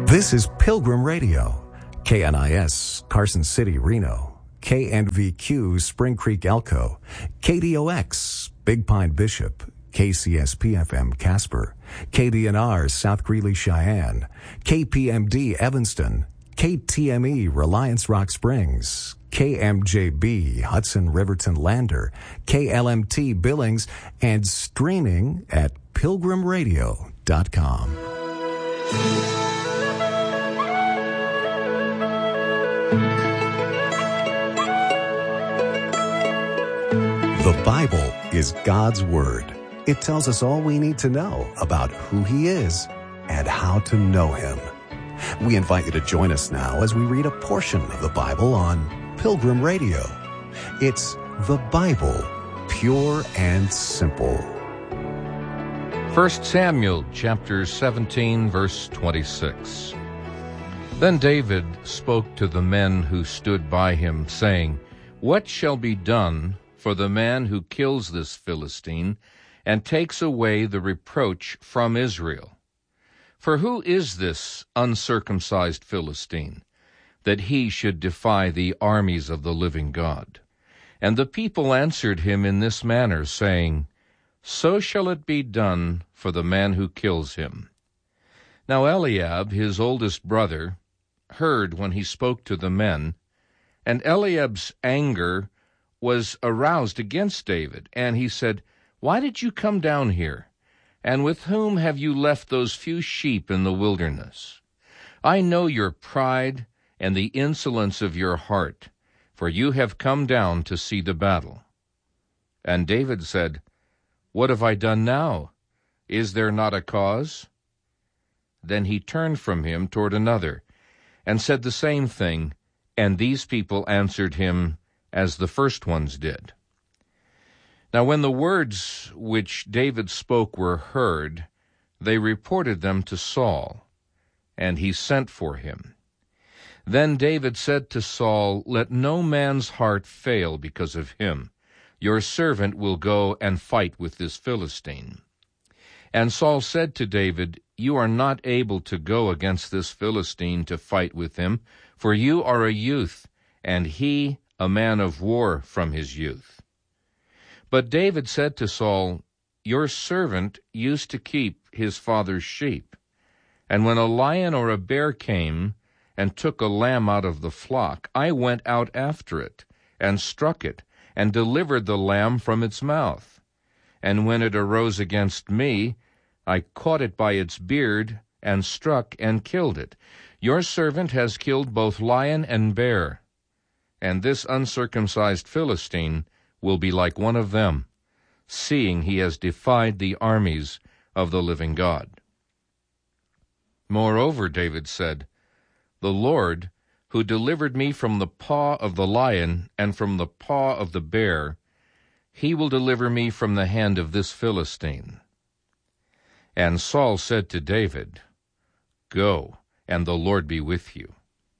This is Pilgrim Radio, KNIS, Carson City, Reno, KNVQ, Spring Creek, Elko, KDOX, Big Pine, Bishop, KCSP-FM, Casper, KDNR, South Greeley, Cheyenne, KPMD, Evanston, KTME, Reliance Rock Springs, KMJB, Hudson Riverton Lander, KLMT Billings, and streaming at pilgrimradio.com. The Bible is God's Word. It tells us all we need to know about who He is and how to know Him. We invite you to join us now as we read a portion of the Bible on Pilgrim Radio. It's the Bible, pure and simple. 1 Samuel chapter 17, verse 26. Then David spoke to the men who stood by him, saying, "What shall be done for the man who kills this Philistine and takes away the reproach from Israel? For who is this uncircumcised Philistine, that he should defy the armies of the living God?" And the people answered him in this manner, saying, "So shall it be done for the man who kills him." Now Eliab, his oldest brother, heard when he spoke to the men, and Eliab's anger was aroused against David, and he said, "Why did you come down here? And with whom have you left those few sheep in the wilderness? I know your pride and the insolence of your heart, for you have come down to see the battle." And David said, "What have I done now? Is there not a cause?" Then he turned from him toward another, and said the same thing, and these people answered him as the first ones did. Now when the words which David spoke were heard, they reported them to Saul, and he sent for him. Then David said to Saul, "Let no man's heart fail because of him. Your servant will go and fight with this Philistine." And Saul said to David, "You are not able to go against this Philistine to fight with him, for you are a youth, and he a man of war from his youth." But David said to Saul, "Your servant used to keep his father's sheep, and when a lion or a bear came and took a lamb out of the flock, I went out after it, and struck it, and delivered the lamb from its mouth. And when it arose against me, I caught it by its beard, and struck and killed it. Your servant has killed both lion and bear, and this uncircumcised Philistine will be like one of them, seeing he has defied the armies of the living God." Moreover, David said, "The Lord, who delivered me from the paw of the lion and from the paw of the bear, he will deliver me from the hand of this Philistine." And Saul said to David, "Go, and the Lord be with you."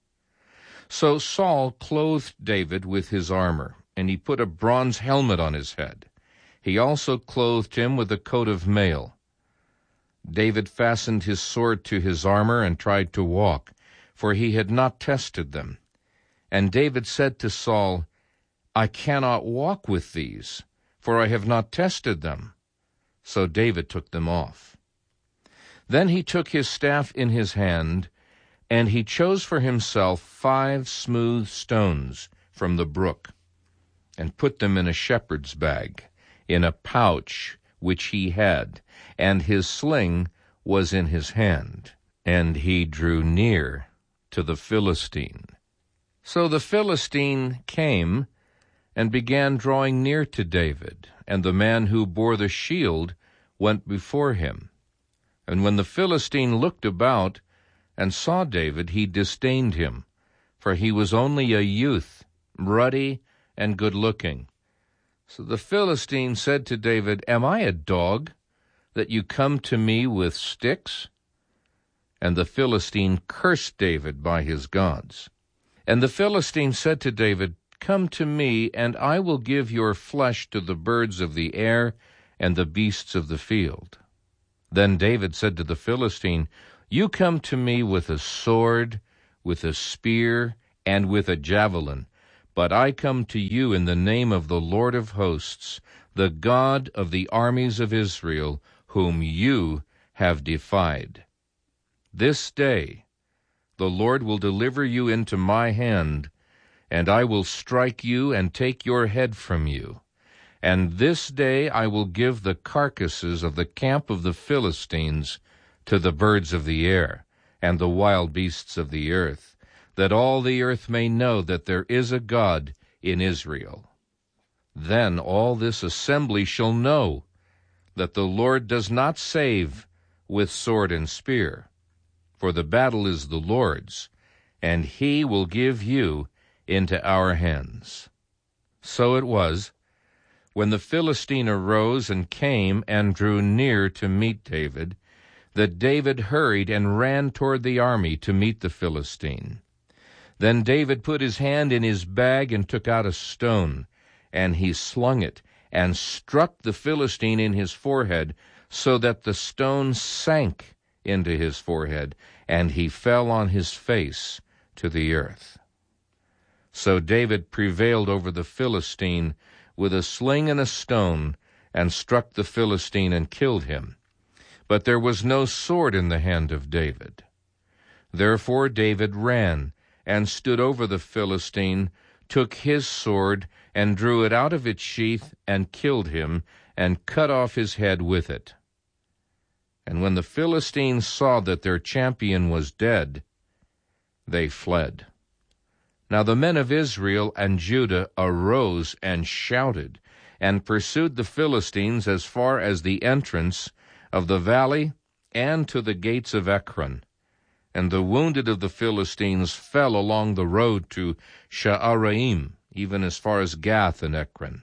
So Saul clothed David with his armor, and he put a bronze helmet on his head. He also clothed him with a coat of mail. David fastened his sword to his armor and tried to walk, for he had not tested them. And David said to Saul, "I cannot walk with these, for I have not tested them." So David took them off. Then he took his staff in his hand, and he chose for himself 5 smooth stones from the brook, and put them in a shepherd's bag, in a pouch which he had, and his sling was in his hand. And he drew near to the Philistine. So the Philistine came and began drawing near to David, and the man who bore the shield went before him. And when the Philistine looked about and saw David, he disdained him, for he was only a youth, ruddy and good-looking. So the Philistine said to David, "Am I a dog, that you come to me with sticks?" And the Philistine cursed David by his gods. And the Philistine said to David, "Come to me, and I will give your flesh to the birds of the air and the beasts of the field." Then David said to the Philistine, You come to me with a sword, with a spear, and with a javelin, but I come to you in the name of the Lord of hosts, the God of the armies of Israel, whom you have defied. This day the Lord will deliver you into my hand, and I will strike you and take your head from you. And this day I will give the carcasses of the camp of the Philistines to the birds of the air and the wild beasts of the earth, that all the earth may know that there is a God in Israel. Then all this assembly shall know that the Lord does not save with sword and spear, for the battle is the Lord's, and he will give you into our hands. So it was, when the Philistine arose and came and drew near to meet David, that David hurried and ran toward the army to meet the Philistine. Then David put his hand in his bag and took out a stone, and he slung it and struck the Philistine in his forehead, so that the stone sank into his forehead, and he fell on his face to the earth. So David prevailed over the Philistine with a sling and a stone, and struck the Philistine and killed him. But there was no sword in the hand of David. Therefore David ran and stood over the Philistine, took his sword, and drew it out of its sheath, and killed him, and cut off his head with it. And when the Philistines saw that their champion was dead, they fled. Now the men of Israel and Judah arose and shouted, and pursued the Philistines as far as the entrance of the valley and to the gates of Ekron. And the wounded of the Philistines fell along the road to Sha'araim, even as far as Gath and Ekron.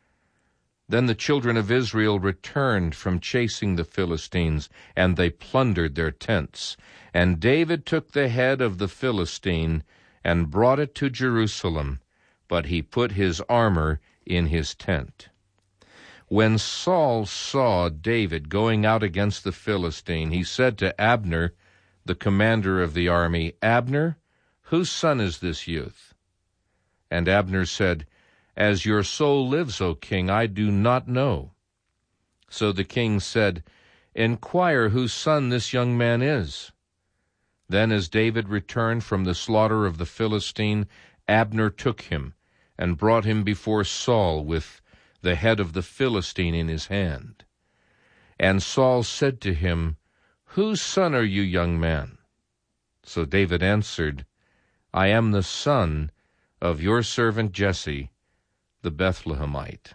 Then the children of Israel returned from chasing the Philistines, and they plundered their tents. And David took the head of the Philistine and brought it to Jerusalem, but he put his armor in his tent. When Saul saw David going out against the Philistine, he said to Abner, the commander of the army, "Abner, whose son is this youth?" And Abner said, "As your soul lives, O king, I do not know." So the king said, "Inquire whose son this young man is." Then as David returned from the slaughter of the Philistine, Abner took him and brought him before Saul with the head of the Philistine in his hand. And Saul said to him, "Whose son are you, young man?" So David answered, "I am the son of your servant Jesse, the Bethlehemite."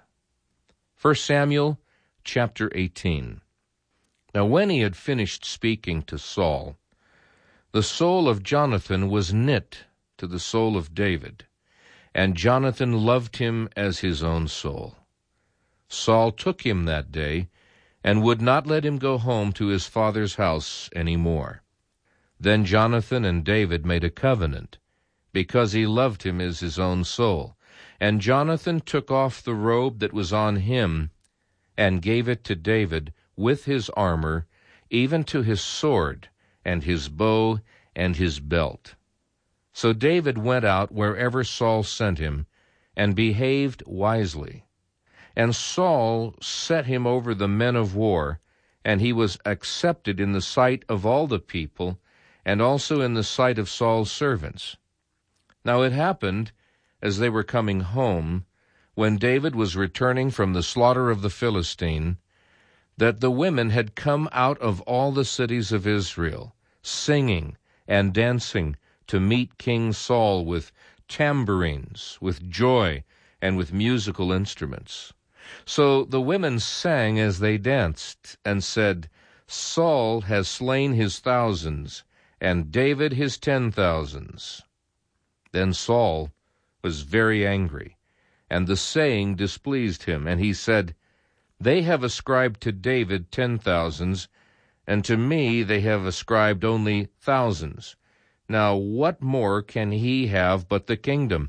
1 Samuel chapter 18. Now when he had finished speaking to Saul, the soul of Jonathan was knit to the soul of David, and Jonathan loved him as his own soul. Saul took him that day, and would not let him go home to his father's house any more. Then Jonathan and David made a covenant, because he loved him as his own soul. And Jonathan took off the robe that was on him, and gave it to David with his armor, even to his sword, and his bow, and his belt. So David went out wherever Saul sent him, and behaved wisely. And Saul set him over the men of war, and he was accepted in the sight of all the people, and also in the sight of Saul's servants. Now it happened, as they were coming home, when David was returning from the slaughter of the Philistine, that the women had come out of all the cities of Israel, singing and dancing to meet King Saul with tambourines, with joy, and with musical instruments. So the women sang as they danced, and said, "Saul has slain his thousands, and David his 10,000s. Then Saul was very angry, and the saying displeased him, and he said, "They have ascribed to David 10,000s, and to me they have ascribed only thousands. Now what more can he have but the kingdom?"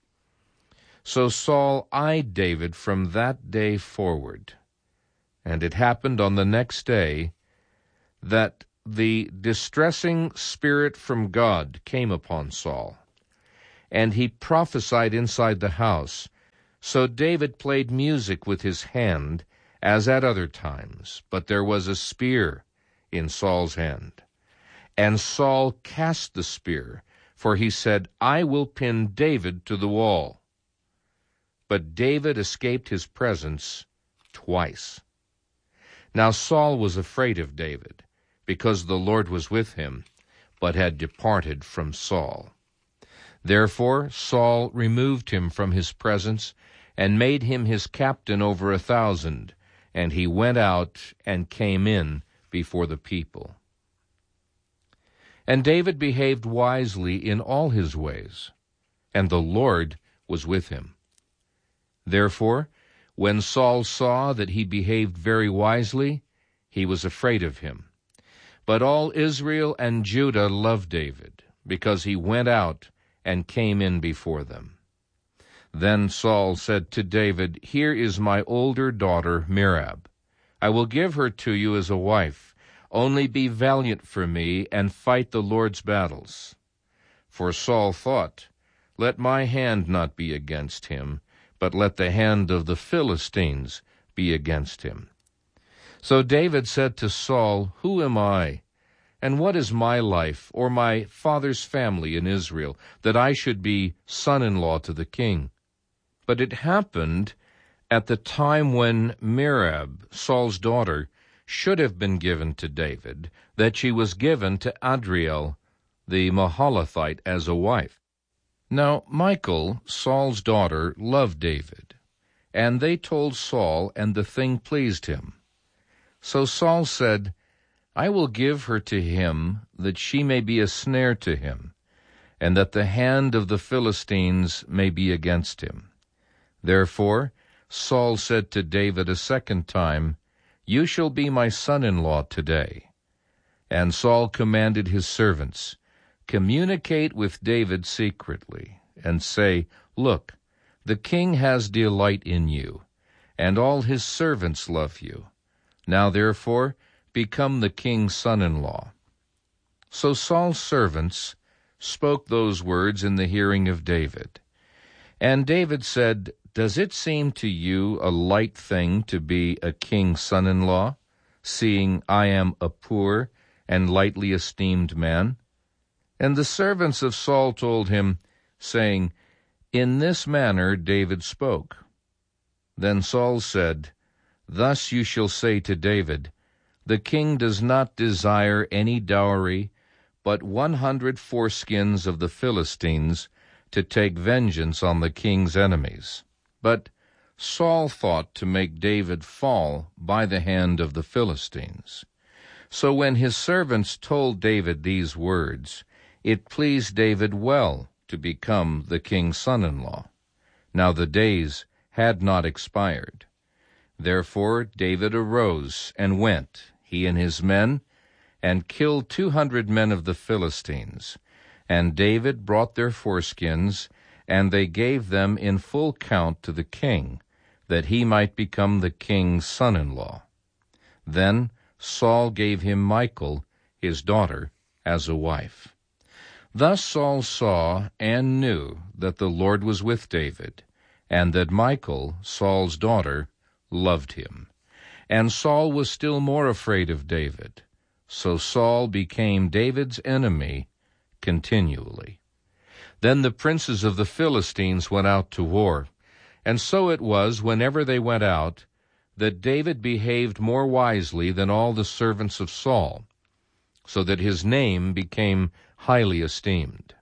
So Saul eyed David from that day forward. And it happened on the next day that the distressing spirit from God came upon Saul, and he prophesied inside the house. So David played music with his hand, as at other times, but there was a spear in Saul's hand. And Saul cast the spear, for he said, I will pin David to the wall. But David escaped his presence twice. Now Saul was afraid of David, because the Lord was with him, but had departed from Saul. Therefore Saul removed him from his presence, and made him his captain over 1,000, and he went out and came in before the people. And David behaved wisely in all his ways, and the Lord was with him. Therefore, when Saul saw that he behaved very wisely, he was afraid of him. But all Israel and Judah loved David, because he went out and came in before them. Then Saul said to David, Here is my older daughter Merab. I will give her to you as a wife. Only be valiant for me, and fight the Lord's battles. For Saul thought, Let my hand not be against him, but let the hand of the Philistines be against him. So David said to Saul, Who am I, and what is my life, or my father's family in Israel, that I should be son-in-law to the king? But it happened at the time when Merab, Saul's daughter, should have been given to David, that she was given to Adriel, the Mahalathite, as a wife. Now Michal, Saul's daughter, loved David, and they told Saul, and the thing pleased him. So Saul said, I will give her to him, that she may be a snare to him, and that the hand of the Philistines may be against him. Therefore Saul said to David a second time, You shall be my son-in-law today. And Saul commanded his servants, Communicate with David secretly, and say, Look, the king has delight in you, and all his servants love you. Now therefore become the king's son-in-law. So Saul's servants spoke those words in the hearing of David. And David said, Does it seem to you a light thing to be a king's son-in-law, seeing I am a poor and lightly esteemed man? And the servants of Saul told him, saying, In this manner David spoke. Then Saul said, Thus you shall say to David, The king does not desire any dowry, but 100 foreskins of the Philistines, to take vengeance on the king's enemies. But Saul thought to make David fall by the hand of the Philistines. So when his servants told David these words, it pleased David well to become the king's son-in-law. Now the days had not expired. Therefore David arose and went, he and his men, and killed 200 men of the Philistines. And David brought their foreskins, and they gave them in full count to the king, that he might become the king's son-in-law. Then Saul gave him Michal, his daughter, as a wife. Thus Saul saw and knew that the Lord was with David, and that Michal, Saul's daughter, loved him. And Saul was still more afraid of David. So Saul became David's enemy continually. Then the princes of the Philistines went out to war, and so it was, whenever they went out, that David behaved more wisely than all the servants of Saul, so that his name became highly esteemed.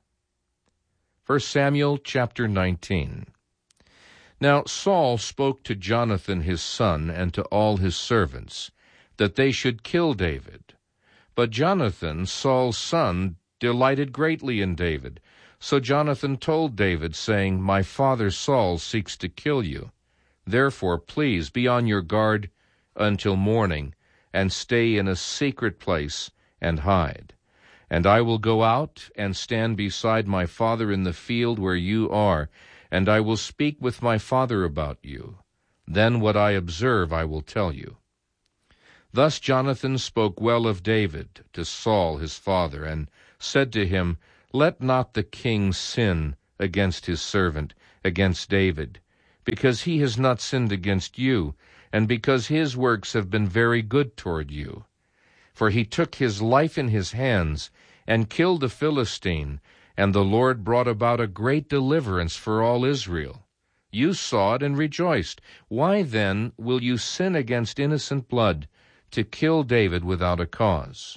1 Samuel chapter 19. Now Saul spoke to Jonathan his son and to all his servants, that they should kill David. But Jonathan, Saul's son, delighted greatly in David. So Jonathan told David, saying, My father Saul seeks to kill you. Therefore please be on your guard until morning, and stay in a secret place and hide. And I will go out and stand beside my father in the field where you are, and I will speak with my father about you. Then what I observe I will tell you. Thus Jonathan spoke well of David to Saul his father, and said to him, Let not the king sin against his servant, against David, because he has not sinned against you, and because his works have been very good toward you. For he took his life in his hands, and killed a Philistine, and the Lord brought about a great deliverance for all Israel. You saw it and rejoiced. Why then will you sin against innocent blood, to kill David without a cause?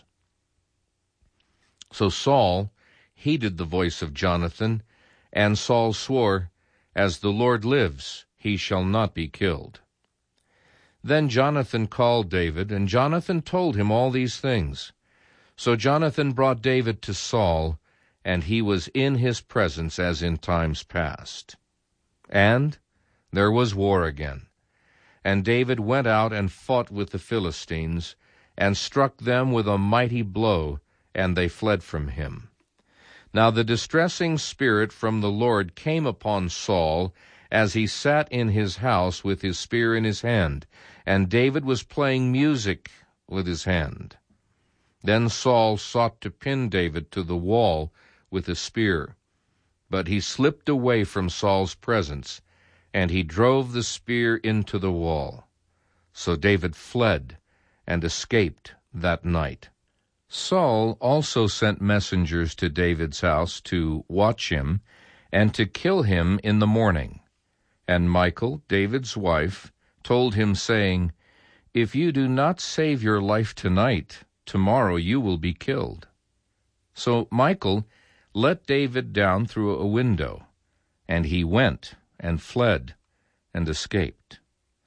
So Saul heeded the voice of Jonathan, and Saul swore, As the Lord lives, he shall not be killed. Then Jonathan called David, and Jonathan told him all these things. So Jonathan brought David to Saul, and he was in his presence as in times past. And there was war again. And David went out and fought with the Philistines, and struck them with a mighty blow, and they fled from him. Now the distressing spirit from the Lord came upon Saul, as he sat in his house with his spear in his hand, and David was playing music with his hand. Then Saul sought to pin David to the wall with a spear, but he slipped away from Saul's presence, and he drove the spear into the wall. So David fled and escaped that night. Saul also sent messengers to David's house to watch him and to kill him in the morning. And Michal, David's wife, told him, saying, If you do not save your life tonight, tomorrow you will be killed. So Michal let David down through a window, and he went and fled and escaped.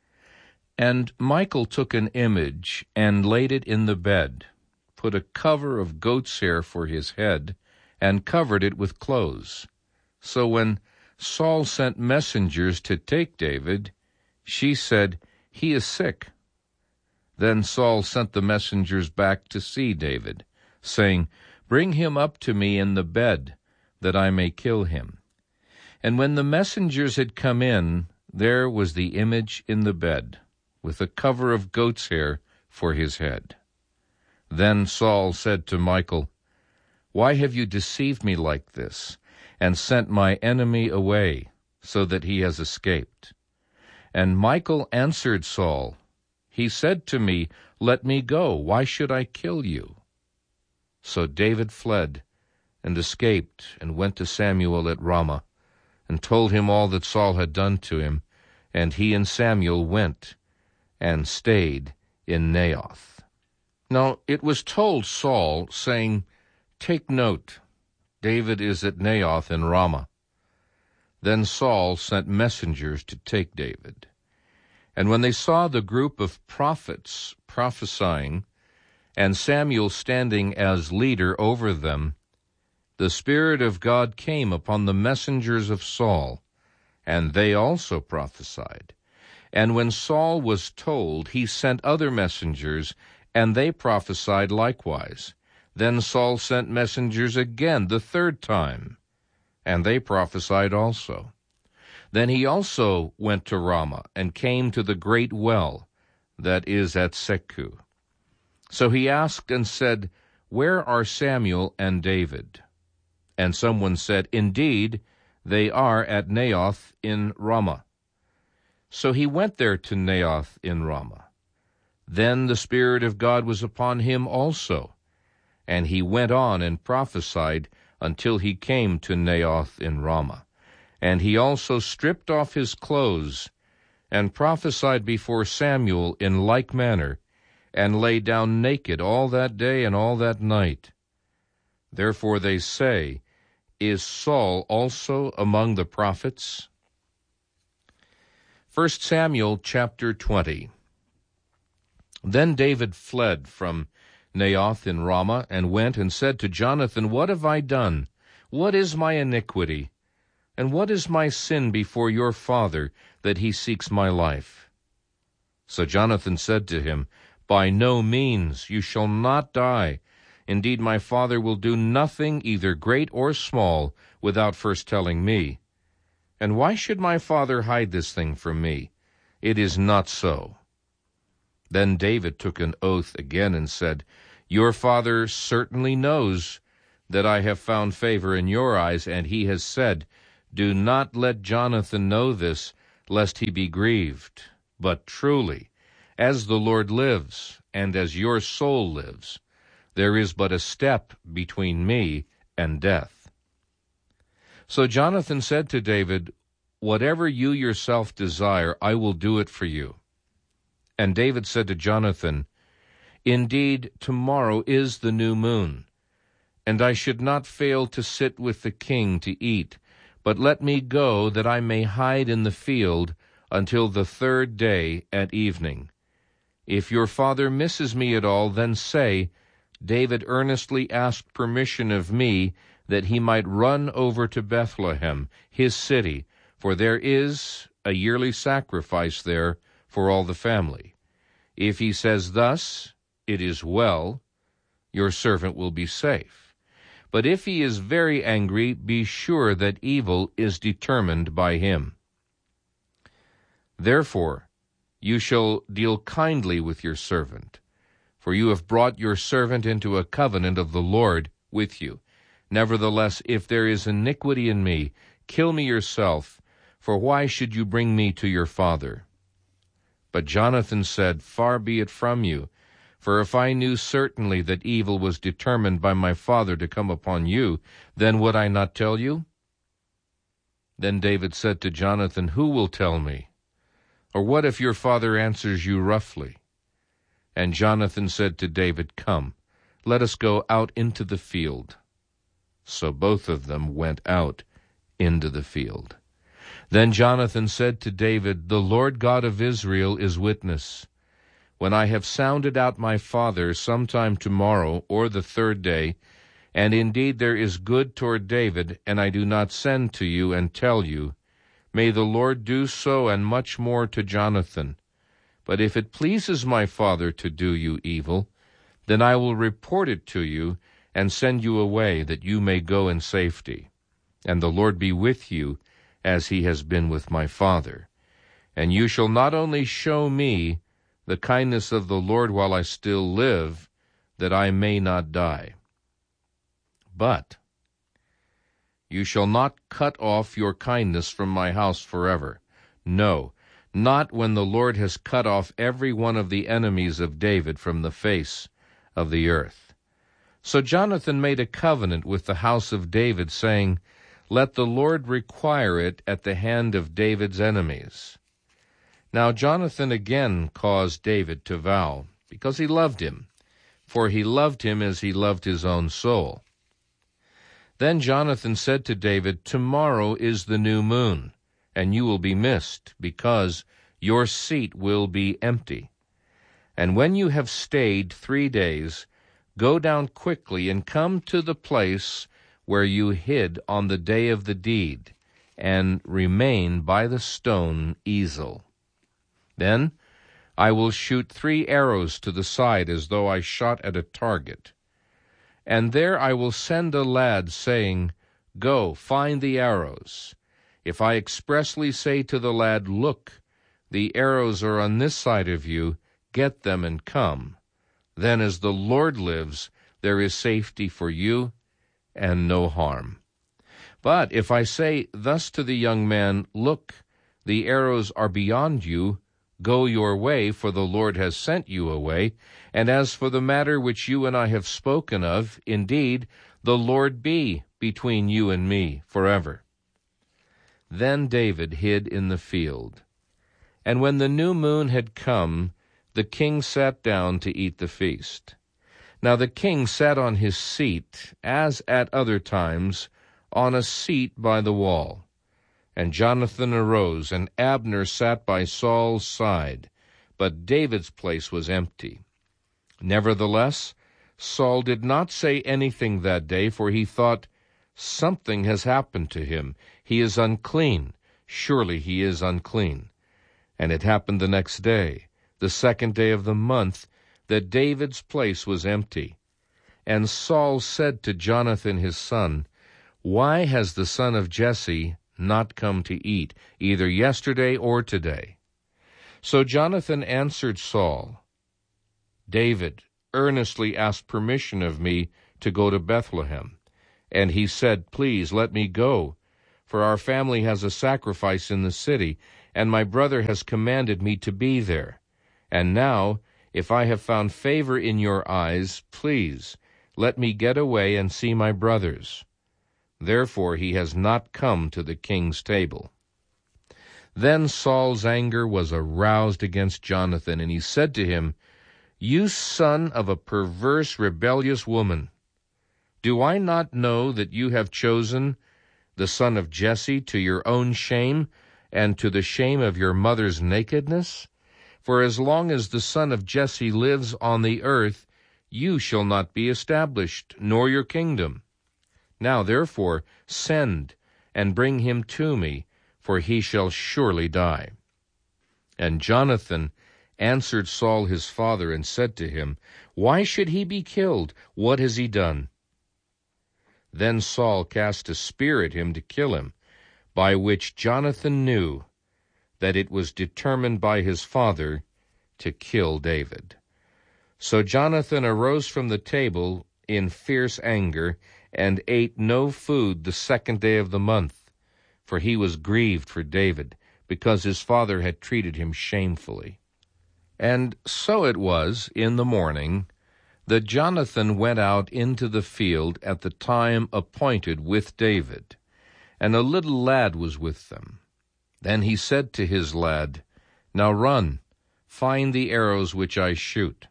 And Michal took an image and laid it in the bed, put a cover of goat's hair for his head, and covered it with clothes. So when Saul sent messengers to take David, she said, He is sick. Then Saul sent the messengers back to see David, saying, Bring him up to me in the bed, that I may kill him. And when the messengers had come in, there was the image in the bed, with a cover of goat's hair for his head. Then Saul said to Michal, Why have you deceived me like this, and sent my enemy away, so that he has escaped? And Michal answered Saul, He said to me, Let me go, why should I kill you? So David fled and escaped, and went to Samuel at Ramah, and told him all that Saul had done to him, and he and Samuel went and stayed in Naioth. Now it was told Saul, saying, Take note, David is at Naioth in Ramah. Then Saul sent messengers to take David. And when they saw the group of prophets prophesying, and Samuel standing as leader over them, the Spirit of God came upon the messengers of Saul, and they also prophesied. And when Saul was told, he sent other messengers, and they prophesied likewise. Then Saul sent messengers again the third time, and they prophesied also. Then he also went to Ramah, and came to the great well that is at Seku. So he asked and said, Where are Samuel and David? And someone said, Indeed, they are at Naioth in Ramah. So he went there to Naioth in Ramah. Then the Spirit of God was upon him also, and he went on and prophesied until he came to Naioth in Ramah. And he also stripped off his clothes, and prophesied before Samuel in like manner, and lay down naked all that day and all that night. Therefore they say, Is Saul also among the prophets? 1 Samuel chapter 20. Then David fled from Naioth in Ramah, and went and said to Jonathan, What have I done? What is my iniquity? And what is my sin before your father, that he seeks my life? So Jonathan said to him, By no means, you shall not die. Indeed, my father will do nothing, either great or small, without first telling me. And why should my father hide this thing from me? It is not so. Then David took an oath again and said, "Your father certainly knows that I have found favor in your eyes, and he has said, 'Do not let Jonathan know this, lest he be grieved.' But truly, as the Lord lives, and as your soul lives, there is but a step between me and death." So Jonathan said to David, "Whatever you yourself desire, I will do it for you." And David said to Jonathan, "Indeed, tomorrow is the new moon, and I should not fail to sit with the king to eat, but let me go that I may hide in the field until the third day at evening. If your father misses me at all, then say, 'David earnestly asked permission of me that he might run over to Bethlehem, his city, for there is a yearly sacrifice there for all the family.' If he says thus, 'It is well,' your servant will be safe. But if he is very angry, be sure that evil is determined by him. Therefore, you shall deal kindly with your servant, for you have brought your servant into a covenant of the Lord with you. Nevertheless, if there is iniquity in me, kill me yourself, for why should you bring me to your father?" But Jonathan said, "Far be it from you, for if I knew certainly that evil was determined by my father to come upon you, then would I not tell you?" Then David said to Jonathan, "Who will tell me? Or what if your father answers you roughly?" And Jonathan said to David, "Come, let us go out into the field." So both of them went out into the field. Then Jonathan said to David, "The Lord God of Israel is witness. When I have sounded out my father sometime tomorrow or the third day, and indeed there is good toward David, and I do not send to you and tell you, may the Lord do so and much more to Jonathan. But if it pleases my father to do you evil, then I will report it to you and send you away, that you may go in safety. And the Lord be with you, as he has been with my father. And you shall not only show me the kindness of the Lord while I still live, that I may not die, but you shall not cut off your kindness from my house forever. No, not when the Lord has cut off every one of the enemies of David from the face of the earth." So Jonathan made a covenant with the house of David, saying, "Let the Lord require it at the hand of David's enemies." Now Jonathan again caused David to vow, because he loved him, for he loved him as he loved his own soul. Then Jonathan said to David, "Tomorrow is the new moon, and you will be missed, because your seat will be empty. And when you have stayed 3 days, go down quickly and come to the place where you hid on the day of the deed, and remain by the stone Ezel. Then I will shoot 3 arrows to the side as though I shot at a target. And there I will send a lad, saying, 'Go, find the arrows.' If I expressly say to the lad, 'Look, the arrows are on this side of you, get them and come,' then as the Lord lives, there is safety for you and no harm. But if I say thus to the young man, 'Look, the arrows are beyond you, go your way, for the Lord has sent you away, and as for the matter which you and I have spoken of, indeed, the Lord be between you and me forever.' Then David hid in the field. And when the new moon had come, the king sat down to eat the feast. Now the king sat on his seat, as at other times, on a seat by the wall. And Jonathan arose, and Abner sat by Saul's side, but David's place was empty. Nevertheless, Saul did not say anything that day, for he thought, 'Something has happened to him. He is unclean. Surely he is unclean.' And it happened the next day, the 2nd day of the month, that David's place was empty. And Saul said to Jonathan his son, 'Why has the son of Jesse not come to eat, either yesterday or today?' So Jonathan answered Saul, David earnestly asked permission of me to go to Bethlehem. And he said, Please let me go, for our family has a sacrifice in the city, and my brother has commanded me to be there. And now, if I have found favor in your eyes, please let me get away and see my brothers. Therefore he has not come to the king's table. Then Saul's anger was aroused against Jonathan, and he said to him, You son of a perverse, rebellious woman, do I not know that you have chosen the son of Jesse to your own shame and to the shame of your mother's nakedness? For as long as the son of Jesse lives on the earth, you shall not be established, nor your kingdom. Now therefore send and bring him to me, for he shall surely die. And Jonathan answered Saul his father and said to him, Why should he be killed? What has he done? Then Saul cast a spear at him to kill him, by which Jonathan knew that it was determined by his father to kill David. So Jonathan arose from the table in fierce anger, and ate no food the 2nd day of the month, for he was grieved for David, because his father had treated him shamefully. And so it was in the morning that Jonathan went out into the field at the time appointed with David, and a little lad was with them. Then he said to his lad, Now run, find the arrows which I shoot.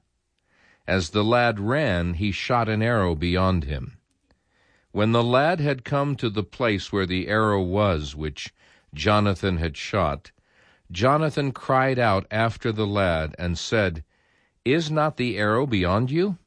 As the lad ran, he shot an arrow beyond him. When the lad had come to the place where the arrow was which Jonathan had shot, Jonathan cried out after the lad and said, Is not the arrow beyond you?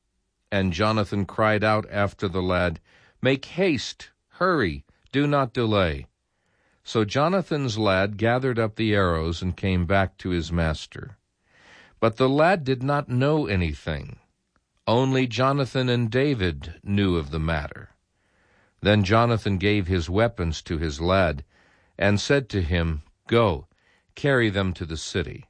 And Jonathan cried out after the lad, Make haste, hurry, do not delay. So Jonathan's lad gathered up the arrows and came back to his master. But the lad did not know anything. Only Jonathan and David knew of the matter. Then Jonathan gave his weapons to his lad and said to him, Go, carry them to the city.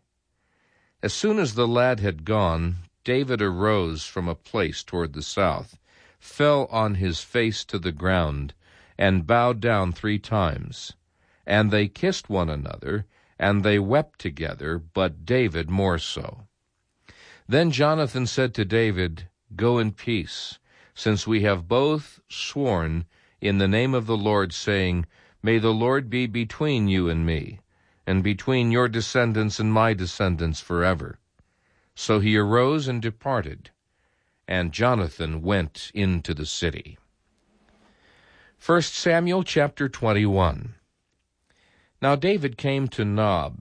As soon as the lad had gone, David arose from a place toward the south, fell on his face to the ground, and bowed down 3 times. And they kissed one another, and they wept together, but David more so. Then Jonathan said to David, Go in peace, since we have both sworn in the name of the Lord, saying, May the Lord be between you and me, and between your descendants and my descendants forever. So he arose and departed, and Jonathan went into the city. 1 Samuel chapter 21. Now David came to Nob,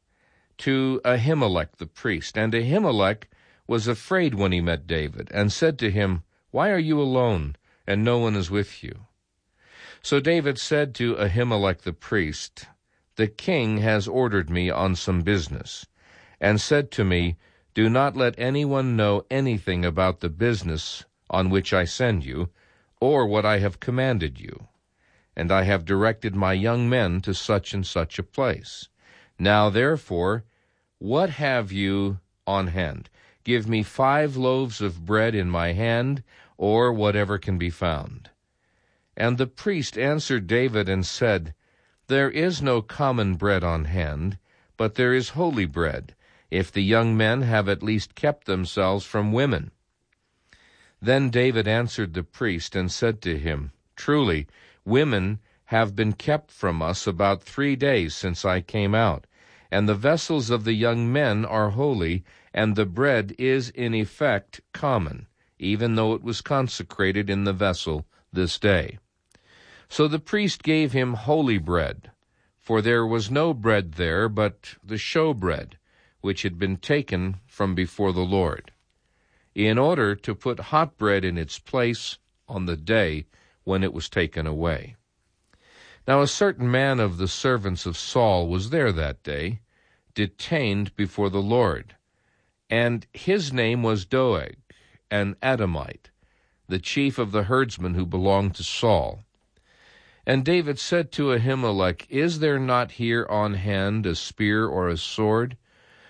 to Ahimelech the priest, and Ahimelech was afraid when he met David, and said to him, Why are you alone, and no one is with you? So David said to Ahimelech the priest, The king has ordered me on some business, and said to me, Do not let anyone know anything about the business on which I send you, or what I have commanded you. And I have directed my young men to such and such a place. Now therefore, what have you on hand? Give me 5 loaves of bread in my hand, or whatever can be found. And the priest answered David and said, There is no common bread on hand, but there is holy bread, if the young men have at least kept themselves from women. Then David answered the priest and said to him, Truly, women have been kept from us about 3 days since I came out, and the vessels of the young men are holy, and the bread is in effect common, even though it was consecrated in the vessel this day. So the priest gave him holy bread, for there was no bread there but the showbread, which had been taken from before the Lord, in order to put hot bread in its place on the day when it was taken away. Now a certain man of the servants of Saul was there that day, detained before the Lord, and his name was Doeg, an Edomite, the chief of the herdsmen who belonged to Saul. And David said to Ahimelech, Is there not here on hand a spear or a sword?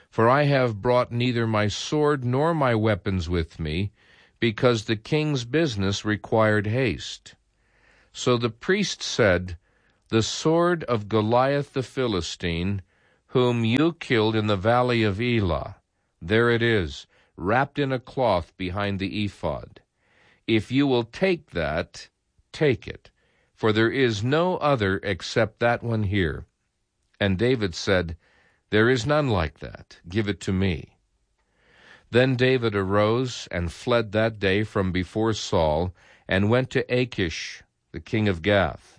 For I have brought neither my sword nor my weapons with me, because the king's business required haste. So the priest said, The sword of Goliath the Philistine, whom you killed in the valley of Elah, there it is, wrapped in a cloth behind the ephod. If you will take that, take it, for there is no other except that one here. And David said, There is none like that. Give it to me. Then David arose and fled that day from before Saul, and went to Achish, the king of Gath.